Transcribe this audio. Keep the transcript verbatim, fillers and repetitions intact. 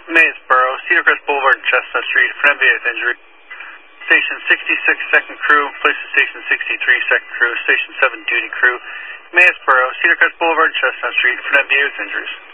Maysboro, Cedar Crest Boulevard and Chestnut Street, for an M V A with injury. Station sixty-six, second crew, place to Station sixty-three, second crew, Station seven, duty crew. Maysboro, Cedar Crest Boulevard and Chestnut Street, for an M V A with injuries.